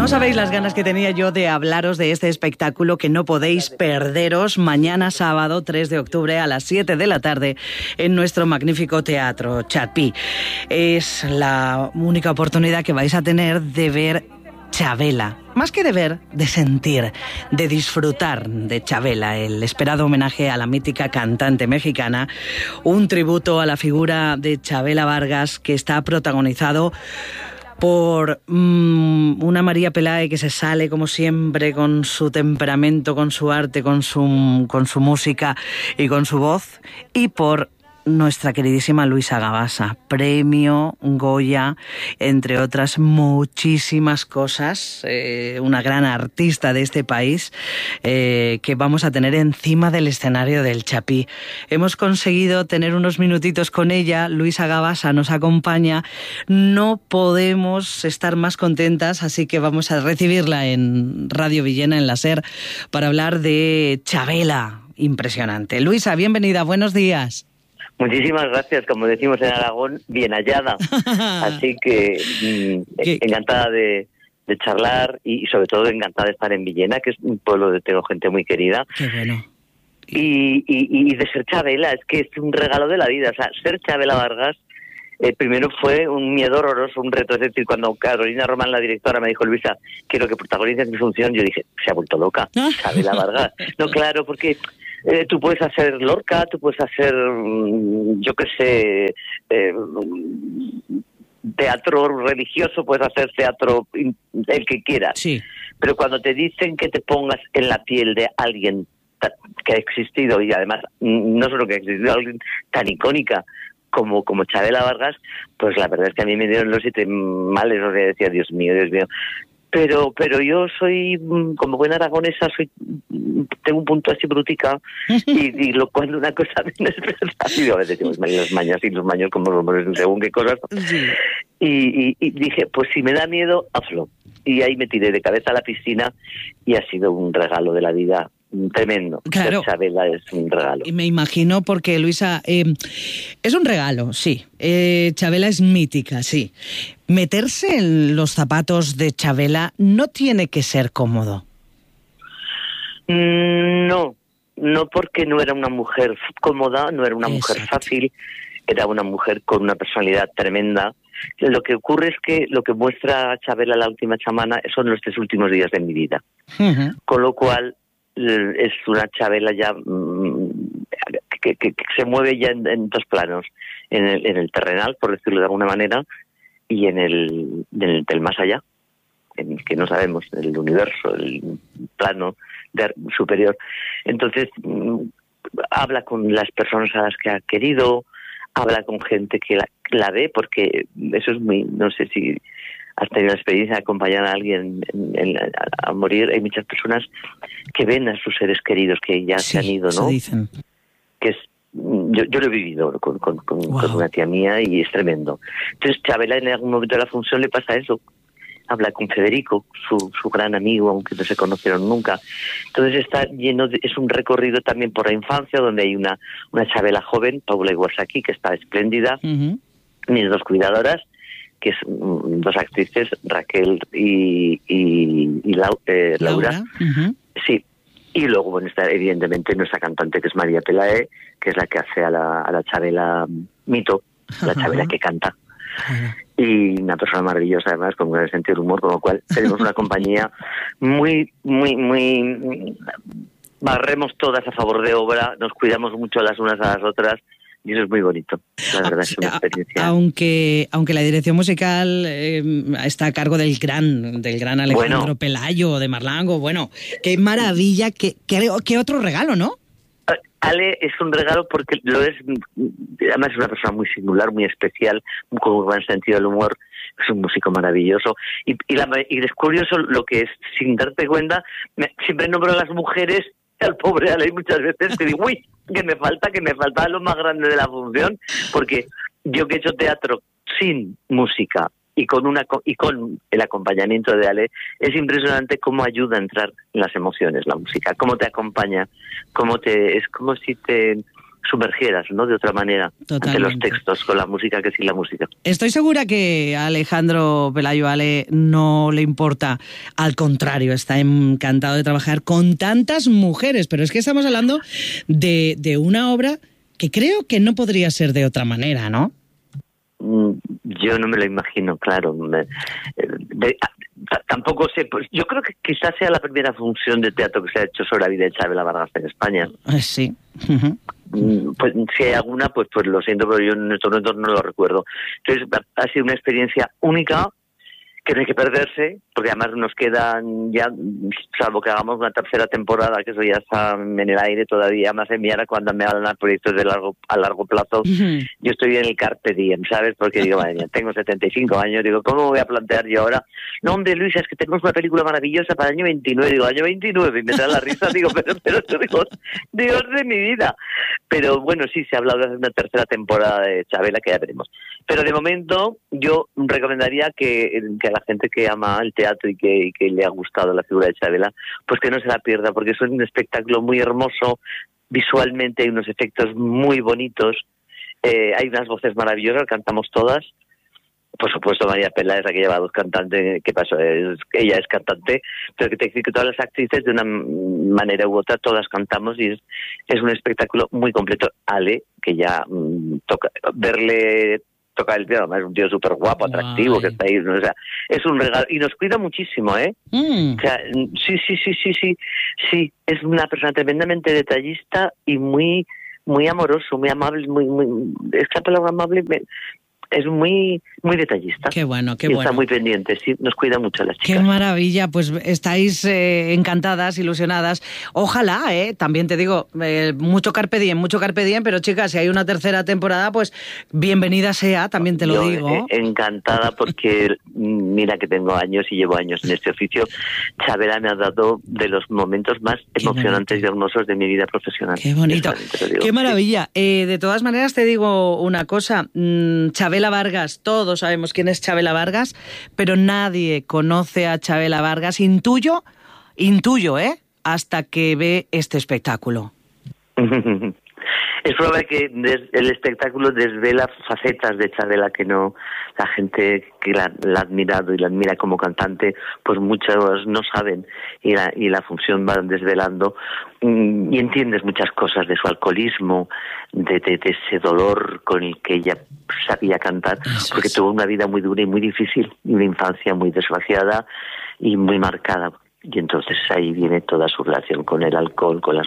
sabéis las ganas que tenía yo de hablaros de este espectáculo que no podéis perderos mañana sábado 3 de octubre a las 7 de la tarde en nuestro magnífico teatro Chapí. Es la única oportunidad que vais a tener de ver Chabela. Más que de ver, de sentir, de disfrutar de Chabela, el esperado homenaje a la mítica cantante mexicana, un tributo a la figura de Chabela Vargas que está protagonizado por una María Pelae que se sale como siempre con su temperamento, con su arte, con su música y con su voz, y por nuestra queridísima Luisa Gabasa, premio Goya, entre otras muchísimas cosas, una gran artista de este país que vamos a tener encima del escenario del Chapí. Hemos conseguido tener unos minutitos con ella, Luisa Gabasa nos acompaña, no podemos estar más contentas, así que vamos a recibirla en Radio Villena, en la SER, para hablar de Chabela. Impresionante. Luisa, bienvenida, buenos días. Muchísimas gracias, como decimos en Aragón, bien hallada. Así que encantada de charlar y sobre todo encantada de estar en Villena, que es un pueblo donde tengo gente muy querida. Qué bueno. Y de ser Chabela, es que es un regalo de la vida. O sea, ser Chabela Vargas, primero fue un miedo horroroso, un reto. Es decir, cuando Carolina Román, la directora, me dijo, Luisa, quiero que protagonices mi función, yo dije, se ha vuelto loca, Chabela Vargas. No, claro, porque tú puedes hacer Lorca, tú puedes hacer, yo qué sé, teatro religioso, puedes hacer teatro el que quieras. Sí. Pero cuando te dicen que te pongas en la piel de alguien que ha existido, y además no solo que ha existido, alguien tan icónica como Chabela Vargas, pues la verdad es que a mí me dieron los 7 males, o sea, decía, Dios mío. Pero yo soy, como buena aragonesa, tengo un punto así brutica, y lo cual una cosa bien es verdad. Y a veces digo, los maños como los hombres, según qué cosas. Sí. Y dije, pues si me da miedo, hazlo. Y ahí me tiré de cabeza a la piscina y ha sido un regalo de la vida tremendo. Claro. Chabela es un regalo. Y me imagino porque, Luisa, es un regalo, sí. Chabela es mítica, sí. Meterse en los zapatos de Chabela no tiene que ser cómodo. No porque no era una mujer cómoda, no era una mujer fácil, era una mujer con una personalidad tremenda. Lo que ocurre es que lo que muestra Chabela, la última chamana, son los 3 últimos días de mi vida. Uh-huh. Con lo cual es una Chabela ya que se mueve ya en 2 planos, en el terrenal, por decirlo de alguna manera, y en el del más allá, en el que no sabemos, el universo, el plano superior. Entonces habla con las personas a las que ha querido, habla con gente que la ve, porque eso es muy, no sé si has tenido la experiencia de acompañar a alguien a morir. Hay muchas personas que ven a sus seres queridos que ya se han ido, ¿no? Se dicen. Que es, yo lo he vivido con una tía mía y es tremendo. Entonces Chabela en algún momento de la función le pasa eso. Habla con Federico, su gran amigo, aunque no se conocieron nunca. Entonces está lleno es un recorrido también por la infancia, donde hay una Chabela joven, Paula Iwasaki, que está espléndida, mis 2 cuidadoras, que es 2 actrices, Raquel y Laura. Uh-huh. Sí. Y luego, bueno, está evidentemente nuestra cantante, que es María Pelae, que es la que hace a la Chabela mito, la Chabela que canta. Y una persona maravillosa, además, con un gran sentido del humor, con lo cual tenemos una compañía muy, muy, muy... Barremos todas a favor de obra, nos cuidamos mucho las unas a las otras, y eso es muy bonito. La verdad es una experiencia. Aunque la dirección musical está a cargo del gran Alejandro Pelayo, de Marlango. Bueno, qué maravilla, qué otro regalo, ¿no? Ale es un regalo porque lo es, además es una persona muy singular, muy especial, con un buen sentido del humor, es un músico maravilloso. Y es curioso lo que es, sin darte cuenta, siempre nombro a las mujeres, al pobre Ale muchas veces que digo, uy, que me falta lo más grande de la función, porque yo que he hecho teatro sin música y con el acompañamiento de Ale, es impresionante cómo ayuda a entrar en las emociones la música, cómo te acompaña, es como si te sumergieras, ¿no? De otra manera, Totalmente. ante los textos, con la música que sin la música. Estoy segura que a Alejandro Pelayo Ale no le importa, al contrario, está encantado de trabajar con tantas mujeres, pero es que estamos hablando de una obra que creo que no podría ser de otra manera, ¿no? Yo no me lo imagino, claro. Tampoco sé, pues yo creo que quizás sea la primera función de teatro que se ha hecho sobre la vida de Chabela Vargas en España. Sí. Uh-huh. Pues si hay alguna, pues lo siento, pero yo en estos momentos no lo recuerdo. Entonces ha sido una experiencia única que no hay que perderse, porque además nos quedan ya, salvo que hagamos una tercera temporada, que eso ya está en el aire todavía, más en mi área cuando me hablan de proyectos a largo plazo. Uh-huh. Yo estoy en el carpe diem, ¿sabes? Porque digo, madre mía, tengo 75 años, digo, ¿cómo me voy a plantear yo ahora? No, hombre, Luisa, es que tenemos una película maravillosa para el año 29, digo, año 29, y me da la risa, digo, pero digo, Dios de mi vida. Pero bueno, sí, se ha hablado de una tercera temporada de Chabela, que ya veremos. Pero de momento, yo recomendaría que a la gente que ama el teatro y que le ha gustado la figura de Chabela, pues que no se la pierda, porque es un espectáculo muy hermoso, visualmente hay unos efectos muy bonitos, hay unas voces maravillosas, cantamos todas. Por supuesto, María Pela es la que lleva dos cantantes, ¿qué pasó? Ella es cantante, pero que te dice que todas las actrices, de una manera u otra, todas cantamos, y es un espectáculo muy completo. Ale, que ya toca verle tocar el piano, además es un tío súper guapo, atractivo, que está ahí, ¿no? O sea, es un regalo, y nos cuida muchísimo, ¿eh? O sea, sí, es una persona tremendamente detallista y muy amoroso, muy amable, esta palabra amable es muy detallista. Qué bueno. Está muy pendiente, sí, nos cuida mucho a las chicas. Qué maravilla, pues estáis encantadas, ilusionadas. Ojalá, también te digo, mucho carpe diem, pero chicas, si hay una tercera temporada, pues bienvenida sea, también te lo digo. Encantada, porque mira que tengo años y llevo años en este oficio. Chabela me ha dado de los momentos más emocionantes y hermosos de mi vida profesional. Qué bonito, qué maravilla. Sí. De todas maneras te digo una cosa, Chabela Vargas, todos sabemos quién es Chabela Vargas, pero nadie conoce a Chabela Vargas, intuyo, hasta que ve este espectáculo. Es probable que el espectáculo desvela facetas de Chabela que no, la gente que la ha admirado y la admira como cantante, pues muchos no saben, y la función va desvelando, y entiendes muchas cosas de su alcoholismo, de ese dolor con el que ella sabía cantar, porque tuvo una vida muy dura y muy difícil, y una infancia muy desgraciada y muy marcada. Y entonces ahí viene toda su relación con el alcohol, con las...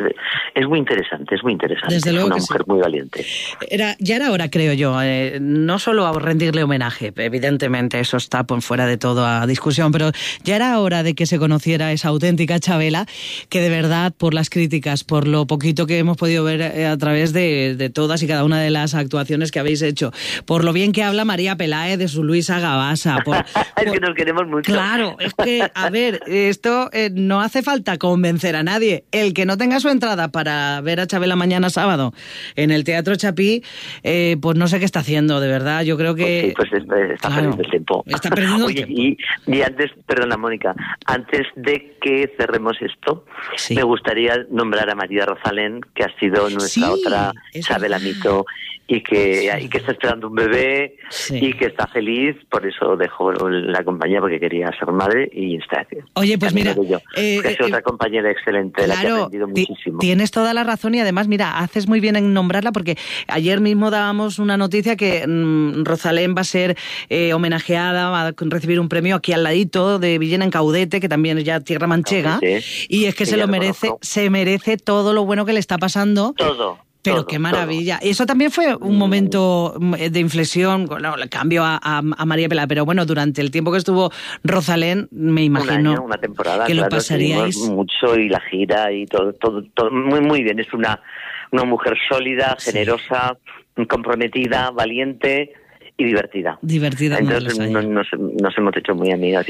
Es muy interesante. Desde luego es una que mujer muy valiente. Ya era hora, creo yo, no solo a rendirle homenaje, evidentemente eso está por fuera de toda discusión, pero ya era hora de que se conociera esa auténtica Chabela, que de verdad, por las críticas, por lo poquito que hemos podido ver a través de todas y cada una de las actuaciones que habéis hecho, por lo bien que habla María Peláez de su Luisa Gabasa. Es que nos queremos mucho. Claro, es que, a ver... Esto no hace falta convencer a nadie. El que no tenga su entrada para ver a Chabela mañana sábado en el Teatro Chapí, pues no sé qué está haciendo, de verdad. Yo creo que... Pues está perdiendo el tiempo. Está perdiendo el tiempo. Y antes, perdona Mónica, antes de que cerremos esto, sí, me gustaría nombrar a María Rosalén, que ha sido nuestra otra Chabela mito, y que está esperando un bebé, y que está feliz, por eso dejó la compañía, porque quería ser madre, y está aquí. Oye, pues mira... es otra compañera excelente, claro, la que ha aprendido muchísimo. Tienes toda la razón, y además, mira, haces muy bien en nombrarla, porque ayer mismo dábamos una noticia que Rosalén va a ser homenajeada, va a recibir un premio aquí al ladito de Villena en Caudete, que también es ya tierra manchega, y es que se lo merece, se merece todo lo bueno que le está pasando. Pero qué maravilla. Eso también fue un momento de inflexión, el cambio a María Pela, pero bueno, durante el tiempo que estuvo Rosalén, me imagino una temporada, que lo pasaríais mucho, y la gira y todo muy bien. Es una mujer sólida, generosa, comprometida, valiente y divertida. Entonces nos hemos hecho muy amigas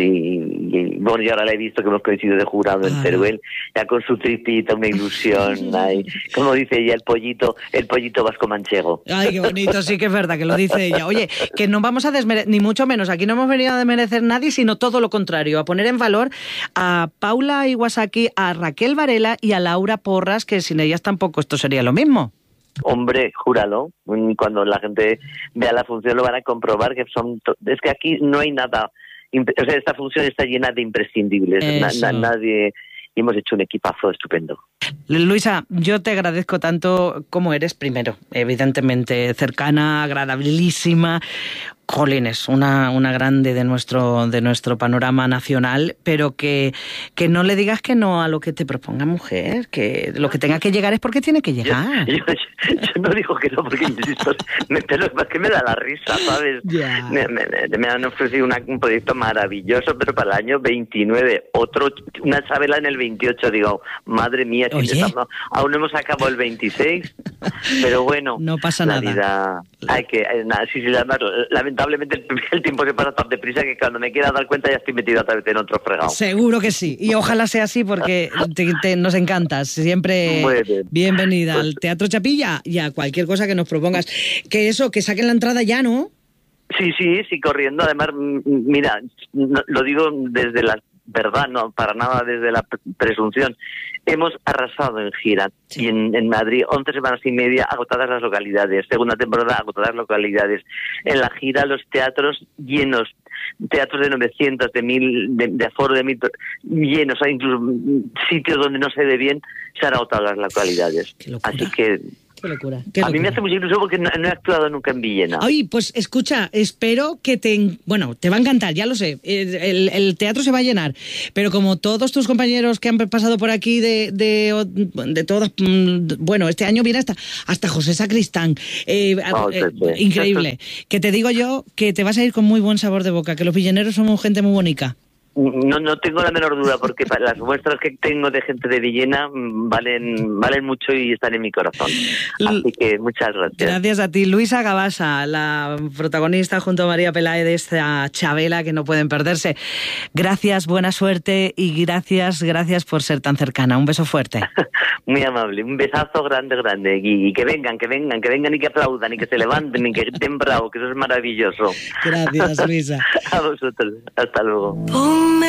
y bueno, yo ahora la he visto que hemos coincidido de jurado en Teruel, ya con su tripita, una ilusión, ahí, como dice ella, el pollito vasco manchego. Ay, qué bonito, sí que es verdad que lo dice ella. Oye, que no vamos a desmerecer, ni mucho menos, aquí no hemos venido a desmerecer nadie, sino todo lo contrario, a poner en valor a Paula Iwasaki, a Raquel Varela y a Laura Porras, que sin ellas tampoco esto sería lo mismo. Hombre, júralo. Cuando la gente vea la función lo van a comprobar que es que aquí no hay nada. O sea, esta función está llena de imprescindibles. Nadie. Y hemos hecho un equipazo estupendo. Luisa, yo te agradezco tanto como eres, primero, evidentemente cercana, agradabilísima. Jolines, una grande de nuestro panorama nacional, pero que no le digas que no a lo que te proponga, mujer, que lo que tenga que llegar es porque tiene que llegar. Yo no digo que no, porque insisto, es que me da la risa, ¿sabes? Yeah. Me han ofrecido un proyecto maravilloso, pero para el año 29, una Chabela en el 28, digo, madre mía, aún no hemos acabado el 26, pero bueno, no pasa la nada. Vida, lamentablemente el tiempo se pasa tan deprisa que cuando me quiera dar cuenta ya estoy metido otra vez en otro fregado. Seguro que sí, y ojalá sea así porque nos encantas. Siempre bienvenida al Teatro Chapí y a cualquier cosa que nos propongas. Que saquen la entrada ya, ¿no? Sí, corriendo. Además, mira, lo digo desde la verdad, no para nada desde la presunción. Hemos arrasado en gira y en Madrid 11 semanas y media agotadas las localidades, segunda temporada agotadas localidades. En la gira los teatros llenos, teatros de 900, de 1000, de aforo de 1000 llenos, hay incluso sitios donde no se ve bien, se han agotado las localidades. Así que Qué locura. A mí me hace mucha ilusión porque no he actuado nunca en Villena. Ay, pues escucha, espero que te va a encantar, ya lo sé. El teatro se va a llenar, pero como todos tus compañeros que han pasado por aquí de todos, bueno, este año viene hasta José Sacristán. Increíble. Que te digo yo que te vas a ir con muy buen sabor de boca, que los villeneros somos gente muy bonita. No tengo la menor duda, porque las muestras que tengo de gente de Villena valen mucho y están en mi corazón. Así que muchas gracias. Gracias a ti. Luisa Gabasa, la protagonista junto a María Pelae de esta Chabela que no pueden perderse. Gracias, buena suerte y gracias por ser tan cercana. Un beso fuerte. Muy amable. Un besazo grande. Y que vengan y que aplaudan y que se levanten y que griten bravo, que eso es maravilloso. Gracias, Luisa. A vosotros. Hasta luego.